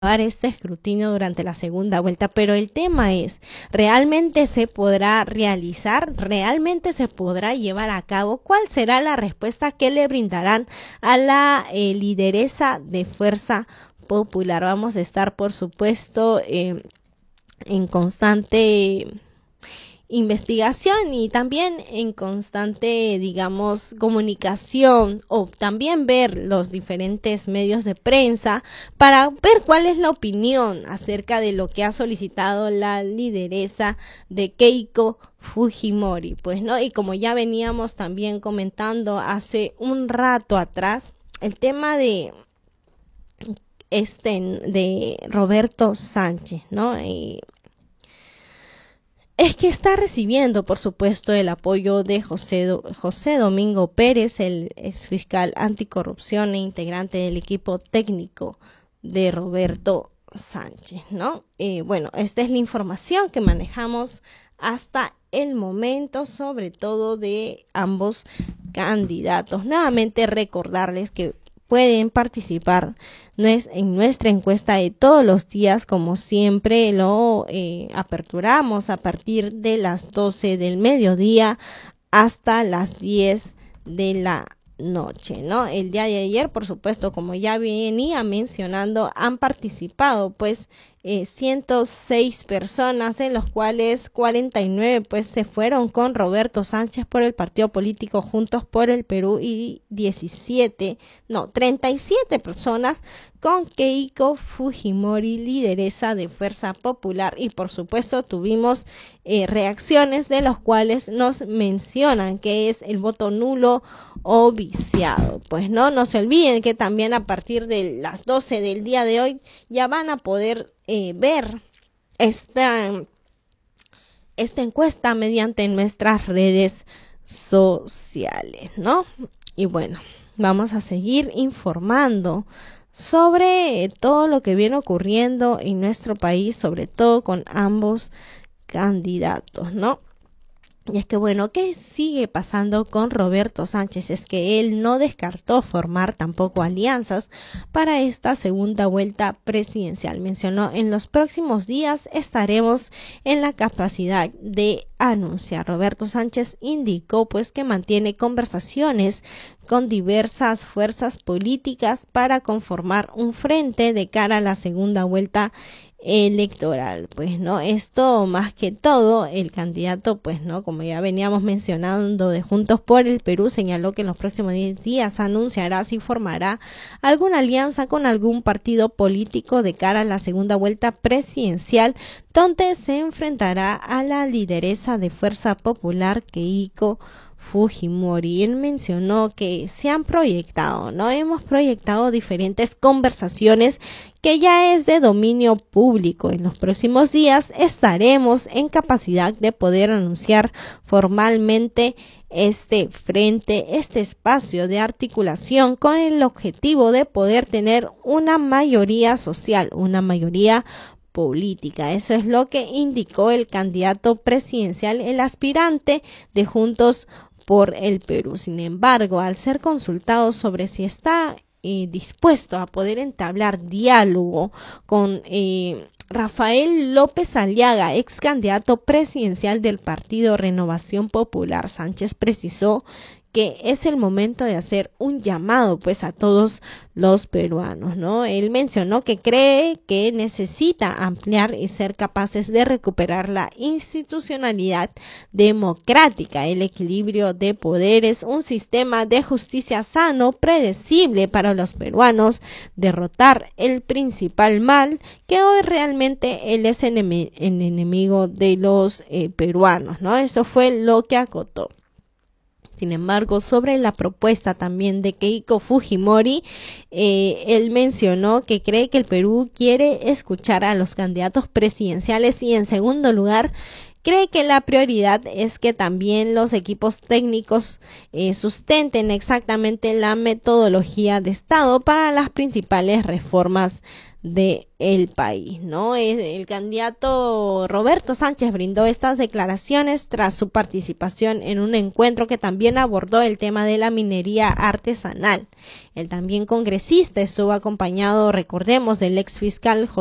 este escrutinio durante la segunda vuelta, pero el tema es, ¿realmente se podrá realizar? ¿Realmente se podrá llevar a cabo? ¿Cuál será la respuesta que le brindarán a la lideresa de Fuerza Popular? Vamos a estar, por supuesto, en constante investigación y también en constante, digamos, comunicación, o también ver los diferentes medios de prensa para ver cuál es la opinión acerca de lo que ha solicitado la lideresa de Keiko Fujimori, pues, ¿no? Y como ya veníamos también comentando hace un rato atrás, el tema de Roberto Sánchez, ¿no? Es que está recibiendo, por supuesto, el apoyo de José Domingo Pérez, el exfiscal anticorrupción e integrante del equipo técnico de Roberto Sánchez, ¿no? Bueno, esta es la información que manejamos hasta el momento, sobre todo de ambos candidatos. Nuevamente recordarles que pueden participar en nuestra encuesta de todos los días, como siempre lo aperturamos a partir de las 12 del mediodía hasta las 10 de la noche, ¿no? El día de ayer, por supuesto, como ya venía mencionando, han participado pues 106 personas, en los cuales 49 pues se fueron con Roberto Sánchez por el partido político Juntos por el Perú, y 37 personas con Keiko Fujimori, lideresa de Fuerza Popular. Y por supuesto tuvimos reacciones de los cuales nos mencionan que es el voto nulo o viciado. Pues no se olviden que también a partir de las 12 del día de hoy ya van a poder ver esta encuesta mediante nuestras redes sociales, ¿no? Y bueno, vamos a seguir informando sobre todo lo que viene ocurriendo en nuestro país, sobre todo con ambos candidatos, ¿no? Y es que bueno, ¿qué sigue pasando con Roberto Sánchez? Es que él no descartó formar tampoco alianzas para esta segunda vuelta presidencial. Mencionó: en los próximos días estaremos en la capacidad de anunciar. Roberto Sánchez indicó pues que mantiene conversaciones con diversas fuerzas políticas para conformar un frente de cara a la segunda vuelta electoral. Pues no, esto más que todo, el candidato, pues no, como ya veníamos mencionando, de Juntos por el Perú, señaló que en los próximos 10 días anunciará si formará alguna alianza con algún partido político de cara a la segunda vuelta presidencial, donde se enfrentará a la lideresa de Fuerza Popular, Keiko Fujimori. Él mencionó que se han proyectado, ¿no? Hemos proyectado diferentes conversaciones que ya es de dominio público. En los próximos días estaremos en capacidad de poder anunciar formalmente este frente, este espacio de articulación, con el objetivo de poder tener una mayoría social, una mayoría política. Eso es lo que indicó el candidato presidencial, el aspirante de Juntos por el Perú. Sin embargo, al ser consultado sobre si está dispuesto a poder entablar diálogo con Rafael López Aliaga, ex candidato presidencial del partido Renovación Popular, Sánchez precisó que es el momento de hacer un llamado pues a todos los peruanos, ¿no? Él mencionó que cree que necesita ampliar y ser capaces de recuperar la institucionalidad democrática, el equilibrio de poderes, un sistema de justicia sano, predecible para los peruanos, derrotar el principal mal, que hoy realmente él es el enemigo de los peruanos, ¿no? Eso fue lo que acotó. Sin embargo, sobre la propuesta también de Keiko Fujimori, él mencionó que cree que el Perú quiere escuchar a los candidatos presidenciales, y en segundo lugar, cree que la prioridad es que también los equipos técnicos sustenten exactamente la metodología de Estado para las principales reformas del país, ¿no? El candidato Roberto Sánchez brindó estas declaraciones tras su participación en un encuentro que también abordó el tema de la minería artesanal. El también congresista estuvo acompañado, recordemos, del ex fiscal